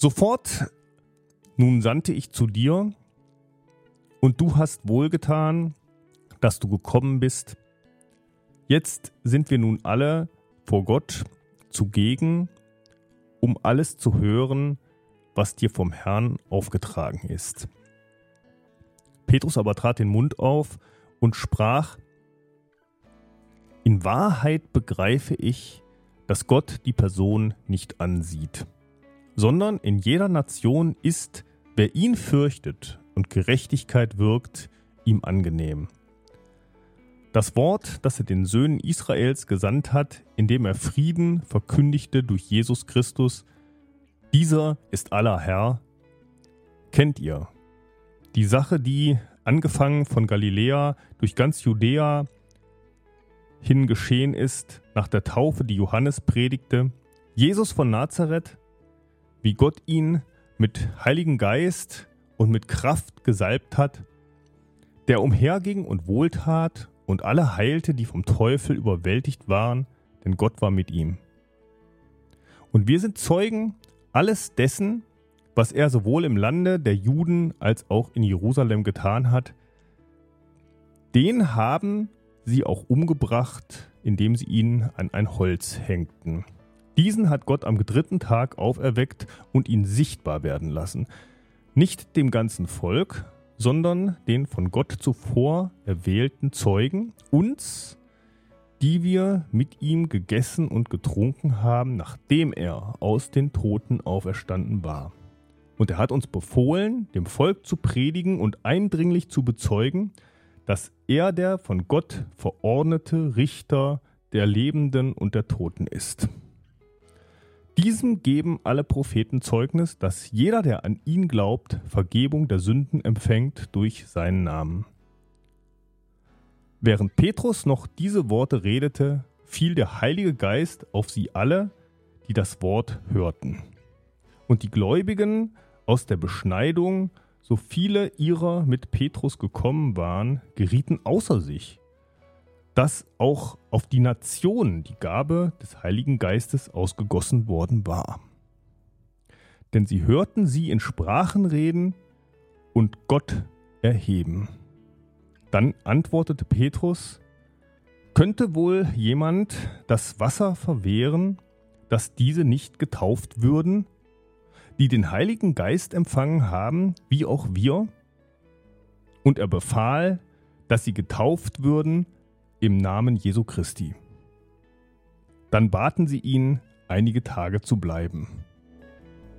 Sofort nun sandte ich zu dir, und du hast wohlgetan, dass du gekommen bist. Jetzt sind wir nun alle vor Gott zugegen, um alles zu hören, was dir vom Herrn aufgetragen ist. Petrus aber trat den Mund auf und sprach: In Wahrheit begreife ich, dass Gott die Person nicht ansieht, sondern in jeder Nation ist, wer ihn fürchtet und Gerechtigkeit wirkt, ihm angenehm. Das Wort, das er den Söhnen Israels gesandt hat, indem er Frieden verkündigte durch Jesus Christus, dieser ist aller Herr, kennt ihr. Die Sache, die angefangen von Galiläa durch ganz Judäa hin geschehen ist, nach der Taufe, die Johannes predigte, Jesus von Nazareth, wie Gott ihn mit Heiligen Geist und mit Kraft gesalbt hat, der umherging und wohltat und alle heilte, die vom Teufel überwältigt waren, denn Gott war mit ihm. Und wir sind Zeugen alles dessen, was er sowohl im Lande der Juden als auch in Jerusalem getan hat. Den haben sie auch umgebracht, indem sie ihn an ein Holz hängten. Diesen hat Gott am 3. Tag auferweckt und ihn sichtbar werden lassen. Nicht dem ganzen Volk, sondern den von Gott zuvor erwählten Zeugen, uns, die wir mit ihm gegessen und getrunken haben, nachdem er aus den Toten auferstanden war. Und er hat uns befohlen, dem Volk zu predigen und eindringlich zu bezeugen, dass er der von Gott verordnete Richter der Lebenden und der Toten ist. Diesem geben alle Propheten Zeugnis, dass jeder, der an ihn glaubt, Vergebung der Sünden empfängt durch seinen Namen. Während Petrus noch diese Worte redete, fiel der Heilige Geist auf sie alle, die das Wort hörten. Und die Gläubigen aus der Beschneidung, so viele ihrer mit Petrus gekommen waren, gerieten außer sich, dass auch auf die Nationen die Gabe des Heiligen Geistes ausgegossen worden war. Denn sie hörten sie in Sprachen reden und Gott erheben. Dann antwortete Petrus: Könnte wohl jemand das Wasser verwehren, dass diese nicht getauft würden, die den Heiligen Geist empfangen haben, wie auch wir? Und er befahl, dass sie getauft würden im Namen Jesu Christi. Dann baten sie ihn, einige Tage zu bleiben.